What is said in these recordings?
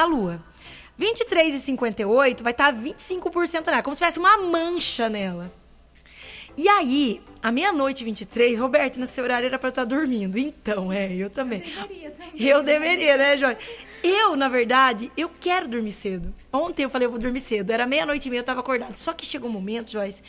Lua. 23h58 vai estar 25% nela, como se tivesse uma mancha nela. E aí, à meia-noite 23, Roberto, nesse horário era pra eu estar dormindo. Então, eu também. Eu deveria, né, Joyce? Eu, na verdade, eu quero dormir cedo. Ontem eu falei, eu vou dormir cedo. Era 00:30, eu tava acordada. Só que chegou um momento, Joyce,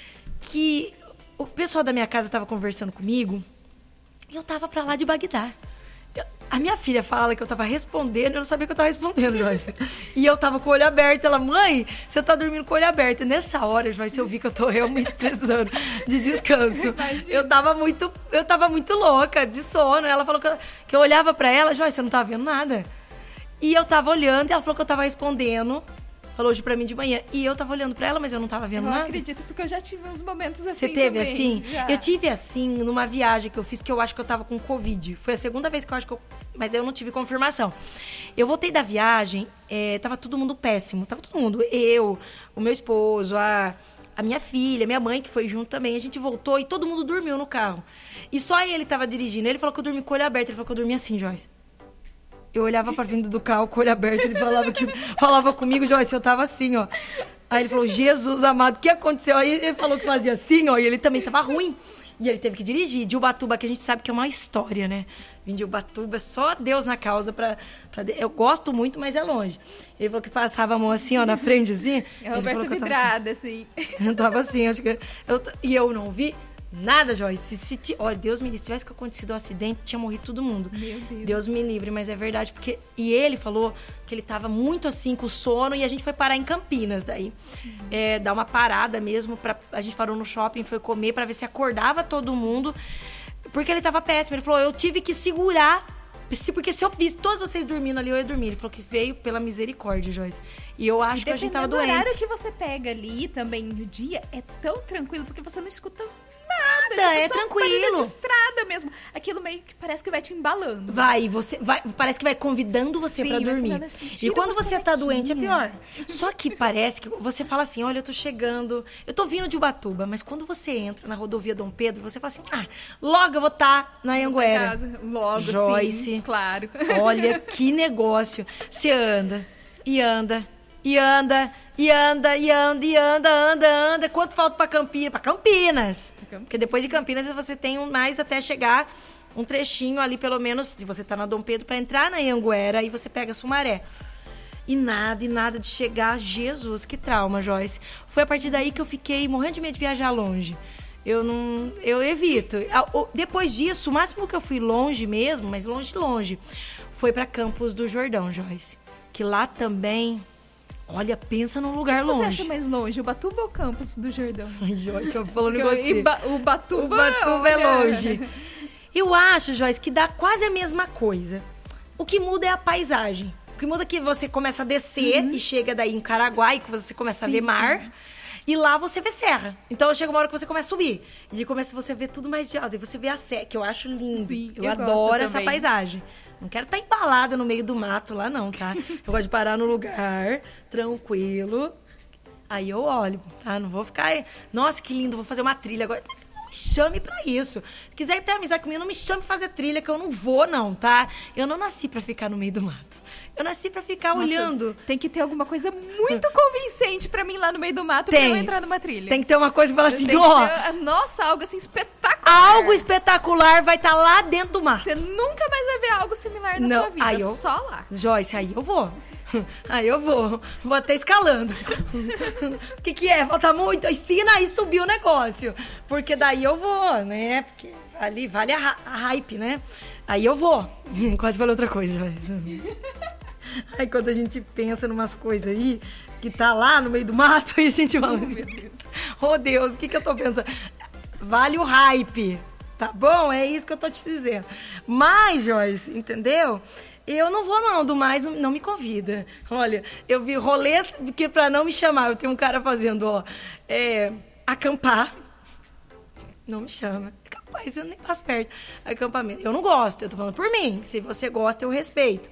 que o pessoal da minha casa tava conversando comigo e eu tava pra lá de Bagdá. A minha filha fala que eu tava respondendo, eu não sabia que eu tava respondendo, Joyce. E eu tava com o olho aberto. Ela, mãe, você tá dormindo com o olho aberto. E nessa hora, Joyce, eu vi que eu tô realmente precisando de descanso. Eu tava muito louca, de sono. Ela falou que eu olhava pra ela, Joyce, você não tava vendo nada. E eu tava olhando, e ela falou que eu tava respondendo. Falou hoje pra mim de manhã. E eu tava olhando pra ela, mas eu não tava vendo nada. Eu não acredito, porque eu já tive uns momentos assim. Você teve também, assim? já. Eu tive assim numa viagem que eu fiz, que eu acho que eu tava com Covid. Foi a segunda vez que eu acho que eu... Mas eu não tive confirmação. Eu voltei da viagem, tava todo mundo péssimo. Tava todo mundo. Eu, o meu esposo, a minha filha, minha mãe, que foi junto também. A gente voltou e todo mundo dormiu no carro. E só ele tava dirigindo. Ele falou que eu dormi com o olho aberto. Ele falou que eu dormi assim, Joyce. Eu olhava pra vindo do carro com o olho aberto, ele falava comigo, Joyce, eu tava assim, ó. Aí ele falou, Jesus amado, o que aconteceu? Aí ele falou que fazia assim, ó, e ele também tava ruim. E ele teve que dirigir. De Ubatuba, que a gente sabe que é uma história, né? Vim de Ubatuba, só Deus na causa eu gosto muito, mas é longe. Ele falou que passava a mão assim, ó, na frente, assim. É Roberto vidrada, assim. Eu tava assim, acho que... E eu não vi... Nada, Joyce. Olha, Deus me livre. Se tivesse acontecido um acidente, tinha morrido todo mundo. Meu Deus. Deus me livre, mas é verdade. E ele falou que ele tava muito assim, com sono, e a gente foi parar em Campinas daí. Dar uma parada mesmo. A gente parou no shopping, foi comer pra ver se acordava todo mundo. Porque ele tava péssimo. Ele falou, eu tive que segurar. Porque se eu visse todos vocês dormindo ali, eu ia dormir. Ele falou que veio pela misericórdia, Joyce. E eu acho que a gente tava doente. O horário que você pega ali também no dia é tão tranquilo, porque você não escuta nada. É tranquilo. De estrada mesmo. Aquilo meio que parece que vai te embalando. Parece que vai convidando você pra dormir. Assim, e quando você tá doente é pior. Só que parece que você fala assim, olha, eu tô chegando, eu tô vindo de Ubatuba, mas quando você entra na rodovia Dom Pedro, você fala assim, logo eu vou estar na Anhanguera. Logo, Joyce, sim, claro. Olha que negócio. Você anda, e anda, e anda, e anda, e anda, e anda. Quanto falta pra Campinas? Pra Campinas. Porque depois de Campinas você tem mais até chegar um trechinho ali, pelo menos, se você tá na Dom Pedro, pra entrar na Anhanguera, e você pega Sumaré. E nada de chegar. Jesus, que trauma, Joyce. Foi a partir daí que eu fiquei morrendo de medo de viajar longe. Eu evito. Depois disso, o máximo que eu fui longe mesmo, mas longe, foi pra Campos do Jordão, Joyce. Que lá também... Olha, pensa num lugar longe. O que você acha mais longe, Ubatuba ou Campos do Jordão? Ai, Joyce, eu falando com você. Ubatuba é longe. Eu acho, Joyce, que dá quase a mesma coisa. O que muda é a paisagem. O que muda é que você começa a descer e chega daí em Caraguá, e que você começa a ver mar. Sim. E lá você vê serra. Então chega uma hora que você começa a subir. E começa você a ver tudo mais de alto. E você vê a serra, que eu acho lindo. Sim, eu adoro essa paisagem. Não quero estar embalada no meio do mato lá, não, tá? Eu gosto de parar no lugar, tranquilo. Aí eu olho, tá? Não vou ficar... Nossa, que lindo, vou fazer uma trilha agora. Não me chame pra isso. Se quiser ter amizade comigo, não me chame pra fazer trilha, que eu não vou, não, tá? Eu não nasci pra ficar no meio do mato. Eu nasci pra ficar olhando. Tem que ter alguma coisa muito convincente pra mim lá no meio do mato pra eu entrar numa trilha. Tem que ter uma coisa que fala assim, nossa, algo assim espetacular. Algo espetacular vai estar lá dentro do mato. Você nunca mais vai ver algo similar na sua vida, só lá. Joyce, aí eu vou. Aí eu vou até escalando. O que é? Falta muito? Ensina aí subir o negócio. Porque daí eu vou, né? Porque ali vale a hype, né? Aí eu vou. Quase falei outra coisa, Joyce. Aí quando a gente pensa numas coisas aí, que tá lá no meio do mato, e a gente fala, oh Deus, o que eu tô pensando? Vale o hype, tá bom? É isso que eu tô te dizendo. Mas, Joyce, entendeu? Eu não vou não, do mais não me convida. Olha, eu vi rolês que pra não me chamar, eu tenho um cara fazendo, acampar. Não me chama. Capaz, eu nem passo perto. Acampamento. Eu não gosto, eu tô falando por mim. Se você gosta, eu respeito.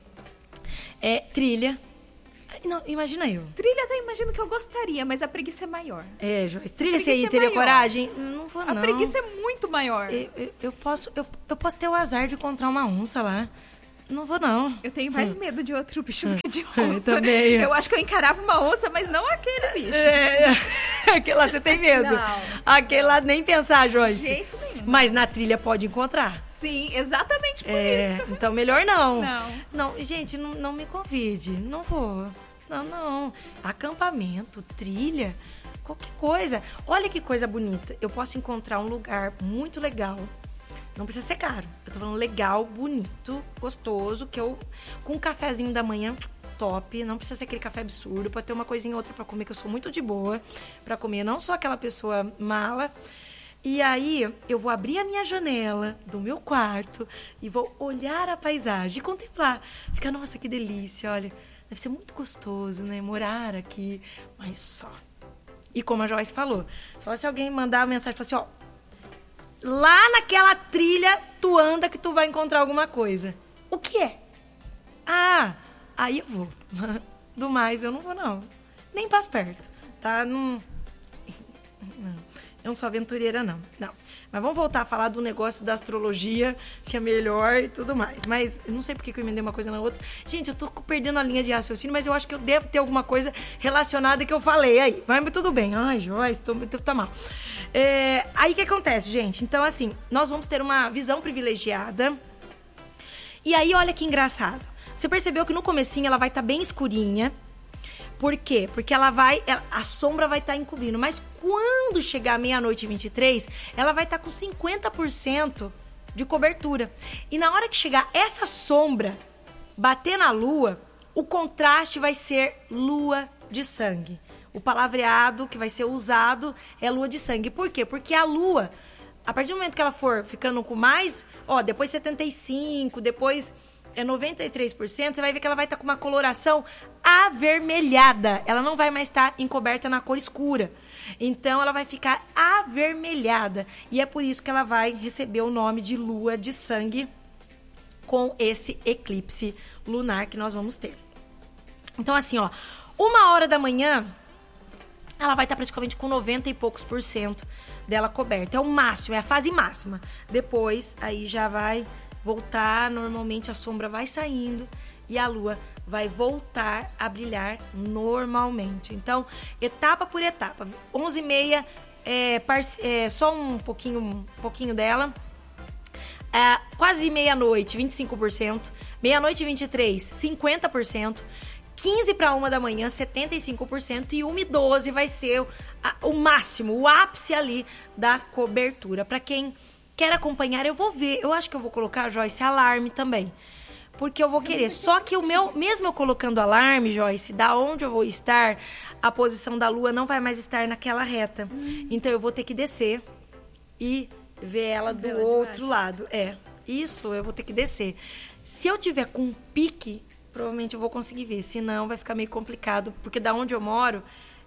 Trilha. Não, imagina eu. Trilha até imagino que eu gostaria, mas a preguiça é maior. Joyce. Trilha, você aí teria coragem? Não vou, não. A preguiça é muito maior. Eu posso ter o azar de encontrar uma onça lá. Não vou, não. Eu tenho mais medo de outro bicho do que de onça. Também. Eu acho que eu encarava uma onça, mas não aquele bicho. Aquele lá você tem medo. Não. Aquele lá nem pensar, De Joyce. jeito nenhum. Mas na trilha pode encontrar. Sim, exatamente por isso. Então melhor não. Não. Gente, não me convide. Não vou. Não. Acampamento, trilha, qualquer coisa. Olha que coisa bonita. Eu posso encontrar um lugar muito legal. Não precisa ser caro. Eu tô falando legal, bonito, gostoso, que eu... Com um cafezinho da manhã, top. Não precisa ser aquele café absurdo. Pode ter uma coisinha ou outra pra comer, que eu sou muito de boa pra comer. Não sou aquela pessoa mala. E aí, eu vou abrir a minha janela do meu quarto e vou olhar a paisagem e contemplar. Ficar, nossa, que delícia, olha. Deve ser muito gostoso, né? Morar aqui. Mas só. E como a Joyce falou, só se alguém mandar uma mensagem e falar assim, ó, lá naquela trilha, tu anda que tu vai encontrar alguma coisa. O que é? Ah, aí eu vou. Do mais, eu não vou, não. Nem passo perto, tá? Não. Eu não sou aventureira, não. Mas vamos voltar a falar do negócio da astrologia, que é melhor e tudo mais. Mas eu não sei por que eu emendei uma coisa na outra. Gente, eu tô perdendo a linha de raciocínio, mas eu acho que eu devo ter alguma coisa relacionada que eu falei aí. Mas tudo bem. Ai, Joyce, tá mal. Aí o que acontece, gente? Então, assim, nós vamos ter uma visão privilegiada. E aí, olha que engraçado. Você percebeu que no comecinho ela vai estar bem escurinha. Por quê? Porque a sombra vai estar encobrindo. Mas quando chegar meia-noite e 23, ela vai estar com 50% de cobertura. E na hora que chegar essa sombra bater na lua, o contraste vai ser lua de sangue. O palavreado que vai ser usado é lua de sangue. Por quê? Porque a lua, a partir do momento que ela for ficando com mais, depois 75%, depois 93%, você vai ver que ela vai estar com uma coloração avermelhada. Ela não vai mais estar encoberta na cor escura. Então, ela vai ficar avermelhada. E é por isso que ela vai receber o nome de lua de sangue com esse eclipse lunar que nós vamos ter. Então, assim, 1h da manhã, ela vai estar praticamente com 90 e poucos % dela coberta. É o máximo, é a fase máxima. Depois, aí já vai voltar, normalmente a sombra vai saindo e a lua vai voltar a brilhar normalmente. Então, etapa por etapa. 11h30, só um pouquinho dela. Quase meia-noite, 25%. Meia-noite e 23, 50%. 15 para 1 da manhã, 75%. E 1h12 vai ser o máximo, o ápice ali da cobertura. Para quem quer acompanhar, eu vou ver. Eu acho que eu vou colocar, Joyce, alarme também. Porque eu vou querer. Só que mesmo eu colocando alarme, Joyce, da onde eu vou estar, a posição da lua não vai mais estar naquela reta. Então eu vou ter que descer e ver ela do outro lado. Isso, eu vou ter que descer. Se eu tiver com um pique, provavelmente eu vou conseguir ver. Senão vai ficar meio complicado. Porque da onde eu moro,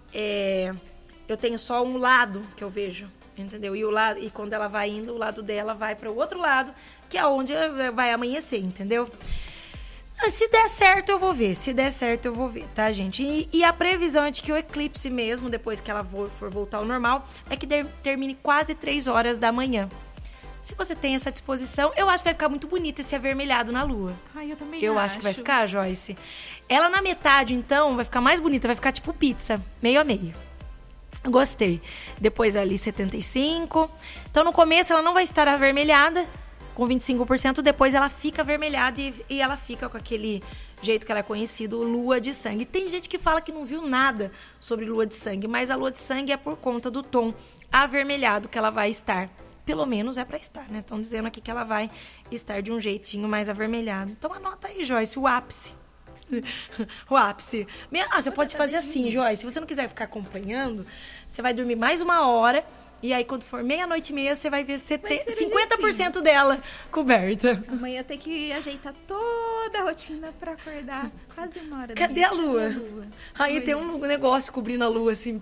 eu tenho só um lado que eu vejo. Entendeu? E quando ela vai indo, o lado dela vai para o outro lado, que é onde vai amanhecer, entendeu? Se der certo, eu vou ver. Se der certo, eu vou ver, tá, gente? E a previsão é de que o eclipse mesmo, depois que ela for voltar ao normal, é que termine quase 3 horas da manhã. Se você tem essa disposição, eu acho que vai ficar muito bonito esse avermelhado na lua. Ai, eu também acho que vai ficar, Joyce. Ela na metade, então, vai ficar mais bonita. Vai ficar tipo pizza, meio a meio. Gostei. Depois ali 75%. Então no começo ela não vai estar avermelhada com 25%. Depois ela fica avermelhada e ela fica com aquele jeito que ela é conhecido, lua de sangue. Tem gente que fala que não viu nada sobre lua de sangue, mas a lua de sangue é por conta do tom avermelhado que ela vai estar. Pelo menos é pra estar, né? Estão dizendo aqui que ela vai estar de um jeitinho mais avermelhado. Então anota aí, Joyce, o ápice. O ápice. Você pode fazer assim, Joyce. Se você não quiser ficar acompanhando, você vai dormir mais 1 hora. E aí, quando for 00:30, você vai ver 50% dela coberta. Amanhã tem que ajeitar toda a rotina pra acordar quase 1 hora. Cadê a lua? Aí tem um negócio cobrindo a lua, assim.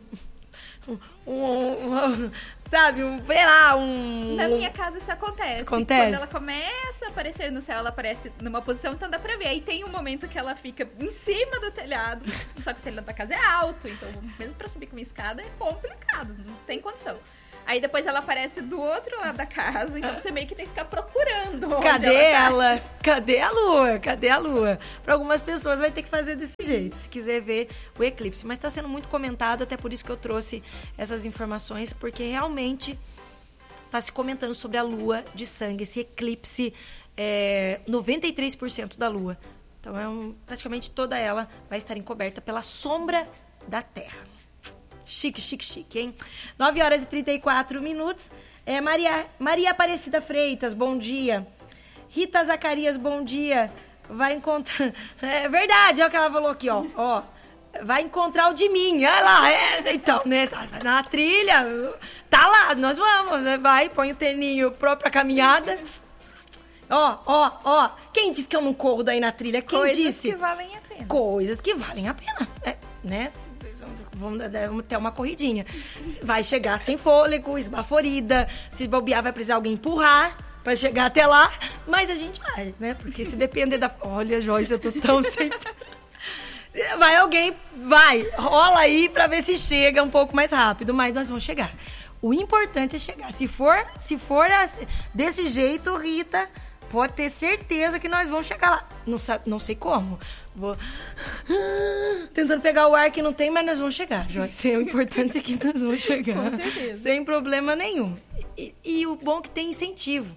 Sabe, Na minha casa isso acontece. Quando ela começa a aparecer no céu, ela aparece numa posição, então dá pra ver. Aí tem um momento que ela fica em cima do telhado, só que o telhado da casa é alto, então mesmo pra subir com uma escada é complicado, não tem condição. Aí depois ela aparece do outro lado da casa, então você meio que tem que ficar procurando. Cadê ela? Cadê a lua? Cadê a lua? Para algumas pessoas vai ter que fazer desse jeito, se quiser ver o eclipse. Mas está sendo muito comentado, até por isso que eu trouxe essas informações, porque realmente está se comentando sobre a lua de sangue, esse eclipse, 93% da lua. Então, praticamente toda ela vai estar encoberta pela sombra da Terra. Chique, chique, chique, hein? 9h34. Maria Aparecida Freitas, bom dia. Rita Zacarias, bom dia. Vai encontrar... É verdade, olha o que ela falou aqui, ó. Vai encontrar o de mim. Olha lá, então, né? Tá na trilha. Tá lá, nós vamos, né? Vai, põe o teninho própria caminhada. Ó. Quem disse que eu não corro daí na trilha? Quem disse? Coisas que valem a pena. Coisas que valem a pena, né? Vamos ter uma corridinha. Vai chegar sem fôlego, esbaforida. Se bobear, vai precisar alguém empurrar pra chegar até lá. Mas a gente vai, né? Porque se depender da... Olha, Joyce, eu tô tão sem... Vai, rola aí pra ver se chega um pouco mais rápido. Mas nós vamos chegar. O importante é chegar. Se for desse jeito, Rita... Pode ter certeza que nós vamos chegar lá. Não sei como. Vou tentando pegar o ar que não tem, mas nós vamos chegar, Joyce. O importante é que nós vamos chegar. Com certeza. Sem problema nenhum. E o bom é que tem incentivo.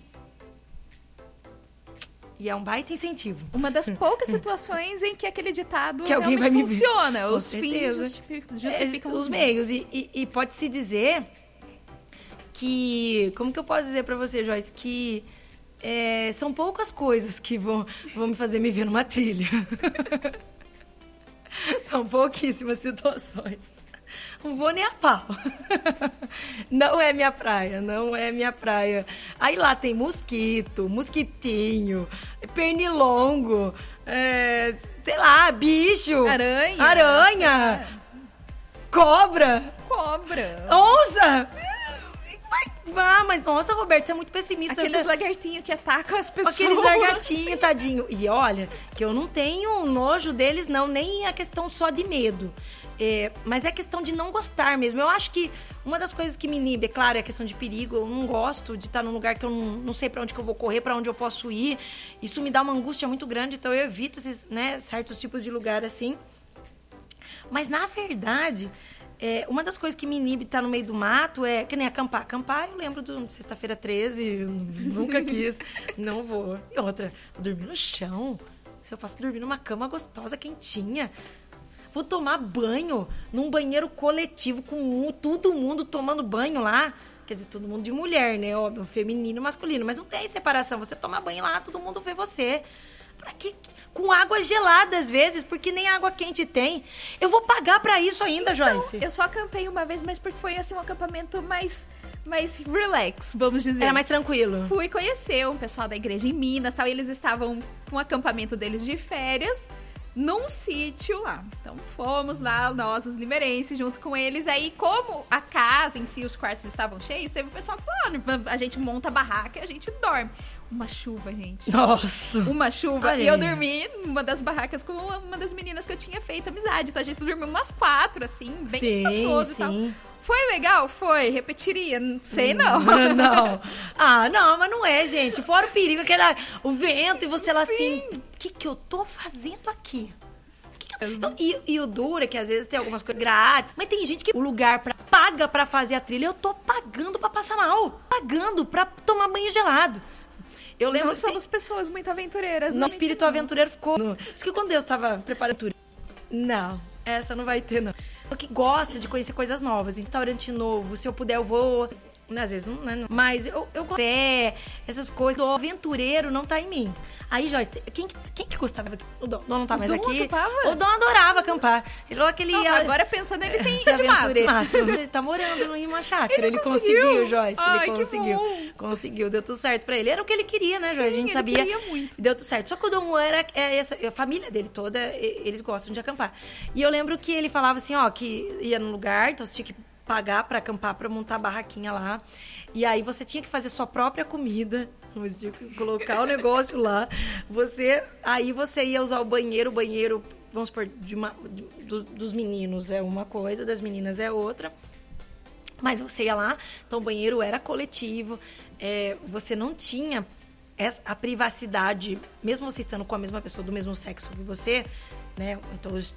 E é um baita incentivo. Uma das poucas situações em que aquele ditado que alguém vai funciona. Me Os fins justificam os meios. E pode-se dizer que... Como que eu posso dizer pra você, Joyce? Que... são poucas coisas que vão me fazer me ver numa trilha. São pouquíssimas situações. Não vou nem a pau. Não é minha praia. Aí lá tem mosquito, mosquitinho, pernilongo, sei lá, bicho. Aranha. Cobra. Onça. Mas nossa, Roberto, você é muito pessimista. Aqueles lagartinhos que atacam as pessoas. Aqueles lagartinhos, tadinho. E olha, que eu não tenho nojo deles, não. Nem a questão só de medo. Mas é questão de não gostar mesmo. Eu acho que uma das coisas que me inibe, é claro, é a questão de perigo. Eu não gosto de estar num lugar que eu não sei pra onde que eu vou correr, pra onde eu posso ir. Isso me dá uma angústia muito grande, então eu evito esses, né, certos tipos de lugar assim. Mas, na verdade... uma das coisas que me inibe estar no meio do mato é que nem acampar. Acampar, eu lembro do sexta-feira 13, eu nunca quis, não vou. E outra, vou dormir no chão. Se eu posso dormir numa cama gostosa, quentinha. Vou tomar banho num banheiro coletivo com todo mundo tomando banho lá. Quer dizer, todo mundo de mulher, né? Óbvio, feminino e masculino. Mas não tem separação. Você toma banho lá, todo mundo vê você. Pra quê? Com água gelada, às vezes, porque nem água quente tem. Eu vou pagar pra isso ainda, Joyce. Eu só acampei uma vez, mas porque foi, assim, um acampamento mais relax, vamos dizer. Era mais tranquilo. Fui conhecer um pessoal da igreja em Minas, tal, e eles estavam com o acampamento deles de férias num sítio lá. Então, fomos lá, nós, os limeirenses, junto com eles. Aí, como a casa em si, os quartos estavam cheios, teve o pessoal que falou, a gente monta a barraca e a gente dorme. Uma chuva, gente. Nossa! Uma chuva. E eu dormi numa das barracas com uma das meninas que eu tinha feito amizade. Então a gente dormiu umas 4, assim, bem espaçoso e tal. Foi legal? Foi. Repetiria? Não sei, não. Não. Não, mas não é, gente. Fora o perigo, o vento e você lá assim... O que eu tô fazendo aqui? E o duro é que às vezes tem algumas coisas grátis, mas tem gente que o lugar paga pra fazer a trilha, eu tô pagando pra passar mal. Pagando pra tomar banho gelado. Eu lembro. Nós somos pessoas muito aventureiras. Nosso espírito aventureiro ficou... Acho que quando Deus estava preparando... Não, essa não vai ter, não. Eu que gosta de conhecer coisas novas, em restaurante novo, se eu puder eu vou... Às vezes não, né? Mas eu gosto de essas coisas. O aventureiro não tá em mim. Aí, Joyce, quem que gostava? O Dom não tá mais aqui. Acampava? O Dom adorava acampar. Ele falou aquele... Nossa, agora pensando, ele tem de mato. Ele tá morando em uma chácara. Ele conseguiu, Joyce. Ai, ele conseguiu. Conseguiu, deu tudo certo pra ele. Era o que ele queria, né, Joyce? A gente sabia. Ele queria muito. Deu tudo certo. Só que o Dom a família dele toda, eles gostam de acampar. E eu lembro que ele falava assim, que ia num lugar, então você tinha que pagar pra acampar, pra montar a barraquinha lá. E aí você tinha que fazer sua própria comida. Você tinha que colocar o negócio lá. Aí você ia usar o banheiro, vamos supor, dos meninos é uma coisa, das meninas é outra. Mas você ia lá, então o banheiro era coletivo, você não tinha a privacidade, mesmo você estando com a mesma pessoa do mesmo sexo que você, né? Então,